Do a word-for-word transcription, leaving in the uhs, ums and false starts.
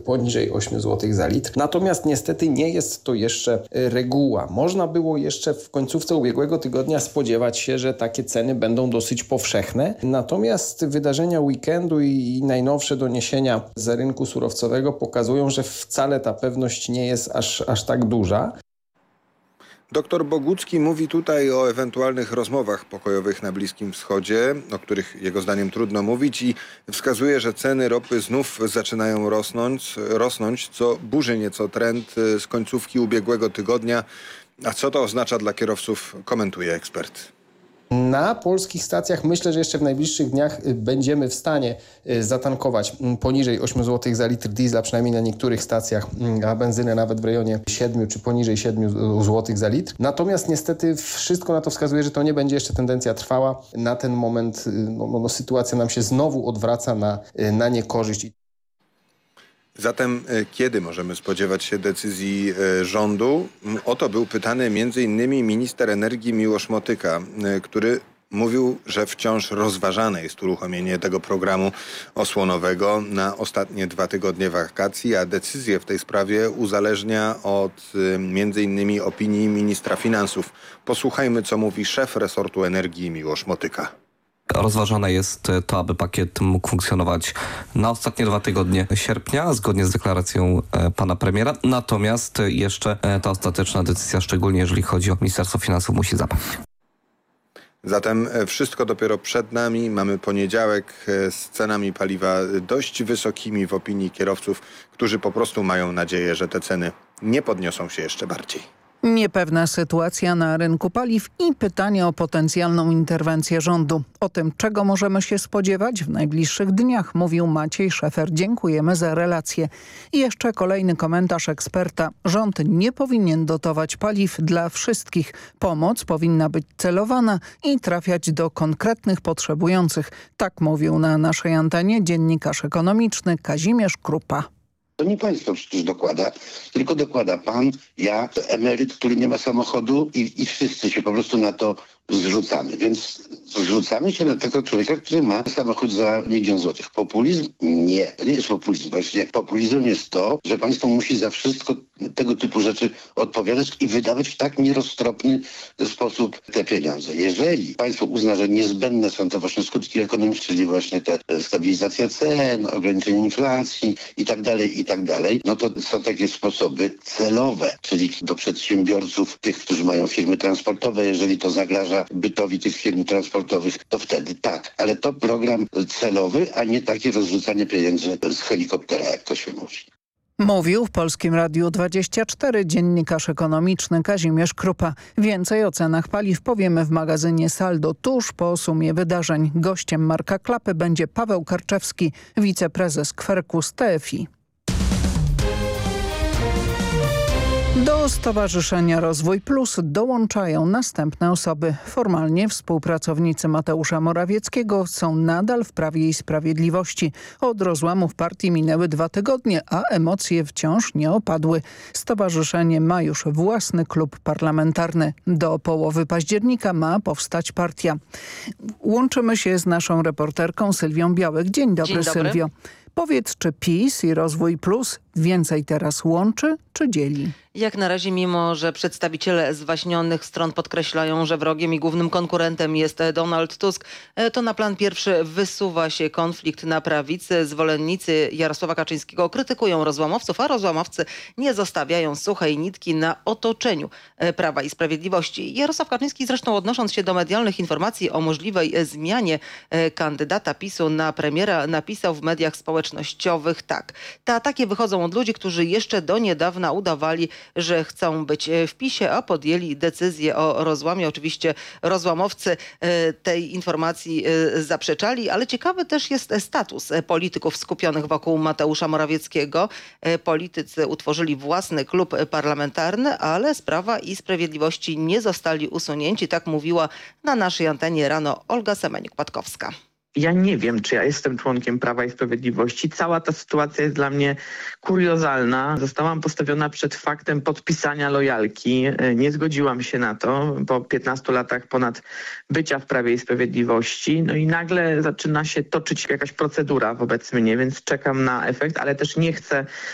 poniżej osiem złotych za litr. Natomiast niestety nie jest to jeszcze reguła. Można było jeszcze w końcówce ubiegłego tygodnia spodziewać się, że takie ceny będą dosyć powszechne. Natomiast wydarzenia weekendu i najnowsze doniesienia z rynku surowcowego pokazują, że wcale ta pewność nie jest aż, aż tak duża. Doktor Bogucki mówi tutaj o ewentualnych rozmowach pokojowych na Bliskim Wschodzie, o których jego zdaniem trudno mówić, i wskazuje, że ceny ropy znów zaczynają rosnąć, rosnąć, co burzy nieco trend z końcówki ubiegłego tygodnia. A co to oznacza dla kierowców, komentuje ekspert. Na polskich stacjach myślę, że jeszcze w najbliższych dniach będziemy w stanie zatankować poniżej osiem złotych za litr diesla, przynajmniej na niektórych stacjach, a benzynę nawet w rejonie siedmiu czy poniżej siedmiu złotych za litr. Natomiast niestety wszystko na to wskazuje, że to nie będzie jeszcze tendencja trwała. Na ten moment no, no, sytuacja nam się znowu odwraca na, na niekorzyść. Zatem kiedy możemy spodziewać się decyzji rządu? O to był pytany między innymi minister energii Miłosz Motyka, który mówił, że wciąż rozważane jest uruchomienie tego programu osłonowego na ostatnie dwa tygodnie wakacji, a decyzję w tej sprawie uzależnia od między innymi opinii ministra finansów. Posłuchajmy, co mówi szef resortu energii Miłosz Motyka. Rozważane jest to, aby pakiet mógł funkcjonować na ostatnie dwa tygodnie sierpnia, zgodnie z deklaracją pana premiera. Natomiast jeszcze ta ostateczna decyzja, szczególnie jeżeli chodzi o Ministerstwo Finansów, musi zapaść. Zatem wszystko dopiero przed nami. Mamy poniedziałek z cenami paliwa dość wysokimi w opinii kierowców, którzy po prostu mają nadzieję, że te ceny nie podniosą się jeszcze bardziej. Niepewna sytuacja na rynku paliw i pytanie o potencjalną interwencję rządu. O tym, czego możemy się spodziewać w najbliższych dniach, mówił Maciej Szefer. Dziękujemy za relację. I jeszcze kolejny komentarz eksperta. Rząd nie powinien dotować paliw dla wszystkich. Pomoc powinna być celowana i trafiać do konkretnych potrzebujących. Tak mówił na naszej antenie dziennikarz ekonomiczny Kazimierz Krupa. To nie państwo przecież dokłada, tylko dokłada pan, ja, emeryt, który nie ma samochodu i, i wszyscy się po prostu na to zrzucamy. Więc zrzucamy się na tego człowieka, który ma samochód za milion złotych. Populizm? Nie. To nie jest populizm. Właśnie populizmem jest to, że państwo musi za wszystko tego typu rzeczy odpowiadać i wydawać w tak nieroztropny sposób te pieniądze. Jeżeli państwo uzna, że niezbędne są to właśnie skutki ekonomiczne, czyli właśnie te stabilizacja cen, ograniczenie inflacji i tak dalej, i tak dalej, no to są takie sposoby celowe, czyli do przedsiębiorców, tych, którzy mają firmy transportowe, jeżeli to zagraża bytowi tych firm transportowych, to wtedy tak. Ale to program celowy, a nie takie rozrzucanie pieniędzy z helikoptera, jak to się mówi. Mówił w Polskim Radiu dwadzieścia cztery dziennikarz ekonomiczny Kazimierz Krupa. Więcej o cenach paliw powiemy w magazynie Saldo tuż po sumie wydarzeń. Gościem Marka Klapy będzie Paweł Karczewski, wiceprezes Kwerkus T F I. Do Stowarzyszenia Rozwój Plus dołączają następne osoby. Formalnie współpracownicy Mateusza Morawieckiego są nadal w Prawie i Sprawiedliwości. Od rozłamów partii minęły dwa tygodnie, a emocje wciąż nie opadły. Stowarzyszenie ma już własny klub parlamentarny. Do połowy października ma powstać partia. Łączymy się z naszą reporterką Sylwią Białek. Dzień dobry, Dzień dobry. Sylwio. Powiedz, czy PiS i Rozwój Plus więcej teraz łączy, czy dzieli? Jak na razie, mimo że przedstawiciele zwaśnionych stron podkreślają, że wrogiem i głównym konkurentem jest Donald Tusk, to na plan pierwszy wysuwa się konflikt na prawicy. Zwolennicy Jarosława Kaczyńskiego krytykują rozłamowców, a rozłamowcy nie zostawiają suchej nitki na otoczeniu Prawa i Sprawiedliwości. Jarosław Kaczyński, zresztą odnosząc się do medialnych informacji o możliwej zmianie kandydata PiSu na premiera, napisał w mediach społecznościowych tak. Te ataki wychodzą od ludzi, którzy jeszcze do niedawna udawali, że chcą być w PiSie, a podjęli decyzję o rozłamie. Oczywiście rozłamowcy tej informacji zaprzeczali, ale ciekawy też jest status polityków skupionych wokół Mateusza Morawieckiego. Politycy utworzyli własny klub parlamentarny, ale z Prawa i Sprawiedliwości nie zostali usunięci. Tak mówiła na naszej antenie rano Olga Semeniuk-Patkowska. Ja nie wiem, czy ja jestem członkiem Prawa i Sprawiedliwości. Cała ta sytuacja jest dla mnie kuriozalna. Zostałam postawiona przed faktem podpisania lojalki. Nie zgodziłam się na to po piętnastu latach ponad bycia w Prawie i Sprawiedliwości. No i nagle zaczyna się toczyć jakaś procedura wobec mnie, więc czekam na efekt, ale też nie chcę